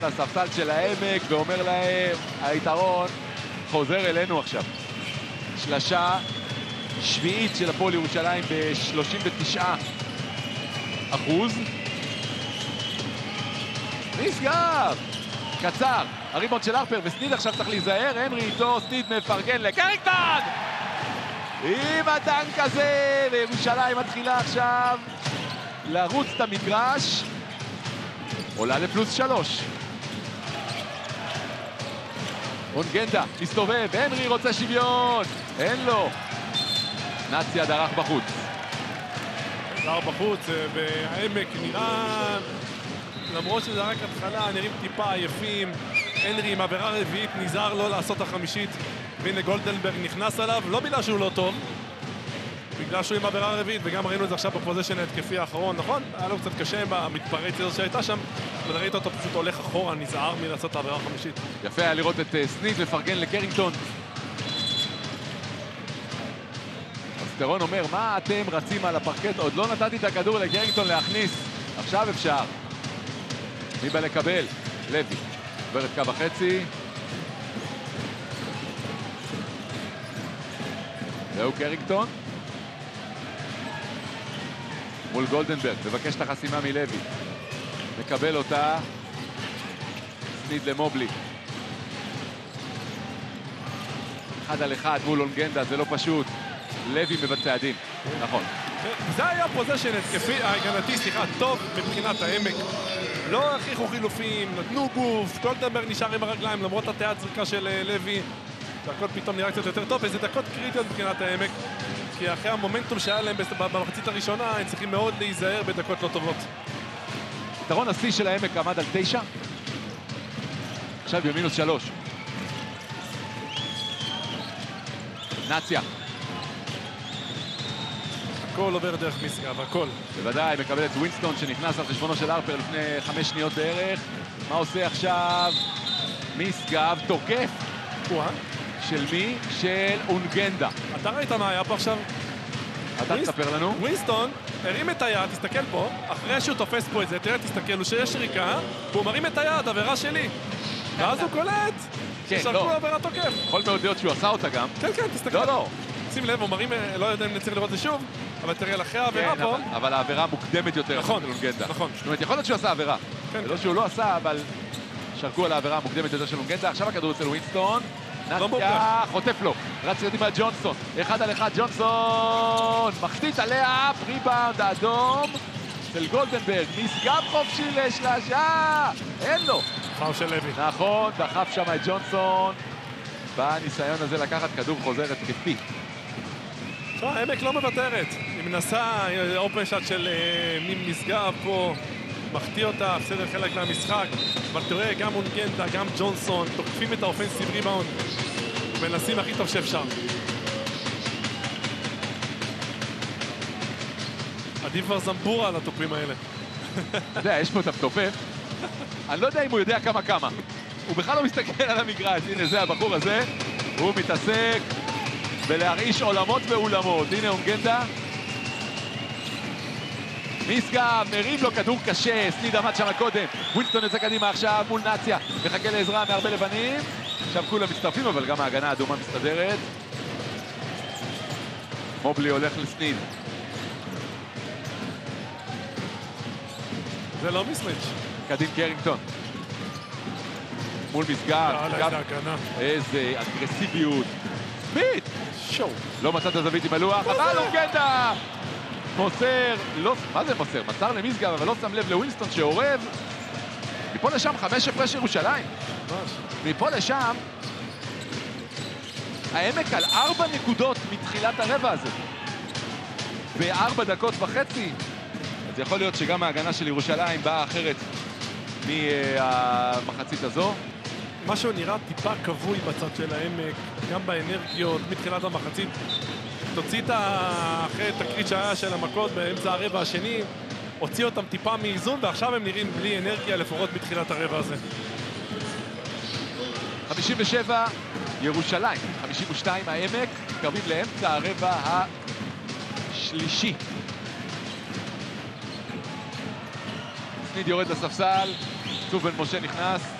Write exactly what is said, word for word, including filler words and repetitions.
לספסל של העמק ואומר להם, היתרון חוזר אלינו עכשיו. שלשה שביעית של הפועל ירושלים ב-שלושים ותשעה אחוז. נסגר! קצר, הריבאונד של הרפר, וסניד עכשיו צריך להיזהר, הנרי איתו, סניד מפרגן לקרינגטון! עם הדנק הזה, וירושלים מתחילה עכשיו לרוץ את המגרש. עולה לפלוס שלוש. אונגנדה מסתובב, הנרי רוצה שוויון, אין לו. נציה דרך בחוץ. דרך בחוץ, והעמק נראה, למרות שזה רק התחלה, נראים טיפה עייפים. הנרי עם עבירה רביעית, נזהר לא לעשות החמישית. והנה גולדנברג נכנס עליו, לא בגלל שהוא לא טוב, בגלל שהוא עם עבירה רביעית, וגם ראינו את זה עכשיו בפוזיישן ההתקפי האחרון, נכון? היה לו קצת קשה במתפרץ הזאת שהייתה שם, אבל ראית אותו פשוט הולך אחורה, נזהר מלעשות את העבירה החמישית. יפה היה לראות את סניד מפרגן לקרינגטון. אסטרון אומר, מה אתם רצים על הפרקט? עוד לא נתתי את הכדור לקרינגטון להכניס, עכשיו אפשר. מי בא לקבל? לוי. עובר את קו החצי. זהו קרינגטון. מול גולדנברג, מבקש את החסימה מלוי. מקבל אותה. סניד למובלי. אחד על אחד מול אונגנדה, זה לא פשוט. לוי מבצע דין, נכון. זה היה פוזיישן התקפי, ההגנתי, סליחה, טוב מבחינת העמק. לא הכריחו חילופים, נתנו גוף, גולדנברג נשאר עם הרגליים למרות הטעת זריקה של לוי. והכל פתאום נראה קצת יותר טוב, וזה דקות קריטיות מבחינת העמק. כי אחרי המומנטום שהיה להם במחצית הראשונה, הם צריכים מאוד להיזהר בדקות לא טובות. יתרון השיא של העמק עמד על תשע. עכשיו במינוס שלוש. נציה. הכל עובר דרך משגב, הכל. בוודאי, מקבל את ווינסטון שנכנס על חשבונו של הרפר לפני חמש שניות בערך. מה עושה עכשיו? משגב תוקף. וואה. של מי? של אונגנדה. אתה ראית מה היה פה עכשיו? אתה תספר לנו. ווינסטון הרים את היד, תסתכל פה, אחרי שהוא תופס פה את זה, תראה, תסתכל, הוא שיש שריקה, והוא מרים את היד, עבירה שלי. ואז הוא קולט ששרקו עבירה תוקף. יכול מאוד להיות שהוא עשה אותה גם. כן, כן, תסתכל. לא, לא. שים לב, הוא מרים, לא יודע אם נצטרך לראות את זה שוב, אבל תראה, אחרי העבירה פה... אבל העבירה מוקדמת יותר. נכון, אונגנדה. נכון. זאת אומרת, יכול להיות שהוא עשה עבירה. ולא שהוא לא עשה, אבל שרקו על העבירה המוקדמת יותר של אונגנדה. עכשיו הכדור אצל ווינסטון. נציה חוטף לו, רץ קדימה ג'ונסון, אחד על אחד ג'ונסון, מחטית עליה, ריבאונד האדום של גולדנברג, משגב חופשי לשלשה, אין לו. פאול של לוי. נכון, דחף שם את ג'ונסון, בניסיון הזה לקחת כדור חוזר התקפי. העמק לא מוותרת, היא מנסה, אופן שאט של משגב פה, מחטיא אותה, בסדר חלק מהמשחק, אבל תראה, גם אונגנדה, גם ג'ונסון, תוקפים את האופנסיב ריבאונד, מנסים הכי טוב שאפשר. עדיף כבר זמבורה על התוקפים האלה. אתה יודע, יש פה את המתופף, אני לא יודע אם הוא יודע כמה כמה. הוא בכלל לא מסתכל על המגרש, הנה זה הבחור הזה, הוא מתעסק בלהרעיש עולמות ואולמות. הנה אונגנדה. משגב, מרים לו כדור קשה, סניד עמד שם קודם, ווינסטון יוצא קדימה עכשיו מול נציה, מחכה לעזרה מהרבה לבנים, עכשיו כולם מצטרפים, אבל גם ההגנה האדומה מסתדרת. מובלי הולך לסניד. זה לא מיסמץ'. קדים קרינגטון. מול משגב, איזה אגרסיביות. ביט! שואו. לא מצא את הזווית עם הלוח, אבל אונגנדה! מוסר, לא, מה זה מוסר? מסר למשגב, אבל לא שם לב לווינסטון שעורב. מפה לשם חמש הפרש ירושלים. ממש. מפה לשם, העמק על ארבע נקודות מתחילת הרבע הזה. בארבע דקות וחצי. אז יכול להיות שגם ההגנה של ירושלים באה אחרת מהמחצית הזו. משהו נראה טיפה כבוי בצד של העמק, גם באנרגיות, מתחילת המחצית. תוציא את אחרי תקרית שהיה של המכות באמצע הרבע השני, הוציא אותם טיפה מאיזון, ועכשיו הם נראים בלי אנרגיה לפחות בתחילת הרבע הזה. חמישים ושבע ירושלים, חמישים ושתיים העמק, קרבים לאמצע הרבע השלישי. סניד יורד לספסל, יוסוף בן משה נכנס,